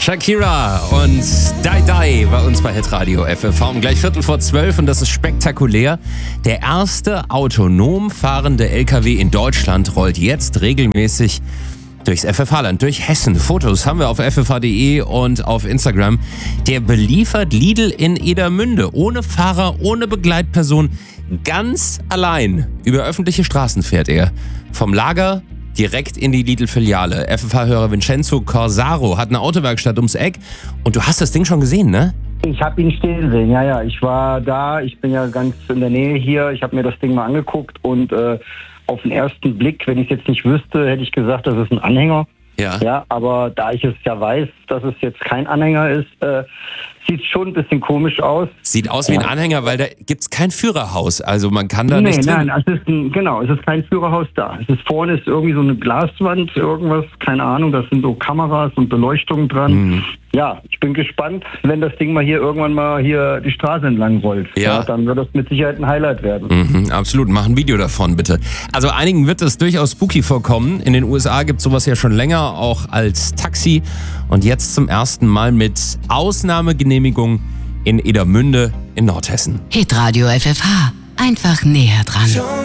Shakira und Die Die bei uns bei Hitradio FFV um gleich 11:45 und das ist spektakulär. Der erste autonom fahrende LKW in Deutschland rollt jetzt regelmäßig durchs FFH-Land, durch Hessen. Fotos haben wir auf ffh.de und auf Instagram. Der beliefert Lidl in Edermünde, ohne Fahrer, ohne Begleitperson, ganz allein über öffentliche Straßen fährt er. Vom Lager direkt in die Lidl-Filiale. FFH-Hörer Vincenzo Corsaro hat eine Autowerkstatt ums Eck und du hast das Ding schon gesehen, ne? Ich habe ihn stehen sehen, ja. Ich war da, ich bin ja ganz in der Nähe hier. Ich habe mir das Ding mal angeguckt und auf den ersten Blick, wenn ich es jetzt nicht wüsste, hätte ich gesagt, das ist ein Anhänger. Ja, aber da ich es ja weiß, dass es jetzt kein Anhänger ist, sieht schon ein bisschen komisch aus. Sieht aus wie ein Anhänger, weil da gibt's kein Führerhaus. Also man kann da nicht drin. Nein, es ist kein Führerhaus da. Vorne ist irgendwie so eine Glaswand, irgendwas, keine Ahnung, da sind so Kameras und Beleuchtungen dran. Ja, ich bin gespannt, wenn das Ding mal hier irgendwann mal hier die Straße entlang rollt. Ja, dann wird das mit Sicherheit ein Highlight werden. Absolut, mach ein Video davon bitte. Also einigen wird es durchaus spooky vorkommen. In den USA gibt's sowas ja schon länger, auch als Taxi. Und jetzt zum ersten Mal mit Ausnahmegenehmigung in Edermünde in Nordhessen. Hitradio FFH. Einfach näher dran.